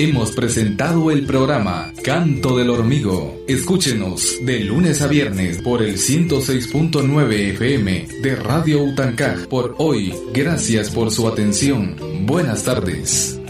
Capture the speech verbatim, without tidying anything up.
hemos presentado el programa Canto del Hormigo. Escúchenos de lunes a viernes por el ciento seis punto nueve F M de Radio Utancaj. Por hoy, gracias por su atención. Buenas tardes.